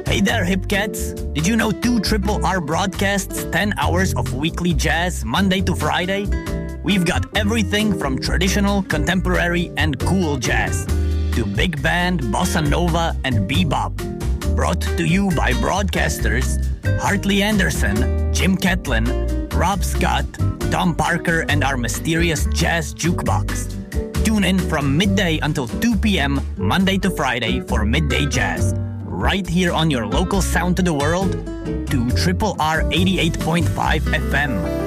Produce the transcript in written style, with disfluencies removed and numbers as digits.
Hey there, hip cats. Did you know 2 Triple R broadcasts 10 hours of weekly jazz, Monday to Friday? We've got everything from traditional, contemporary, and cool jazz to big band, bossa nova, and bebop. Brought to you by broadcasters Hartley Anderson, Jim Catlin, Rob Scott, Tom Parker, and our mysterious jazz jukebox. Tune in from midday until 2 p.m. Monday to Friday for Midday Jazz. Right here on your local sound to the world, to Triple R 88.5 FM.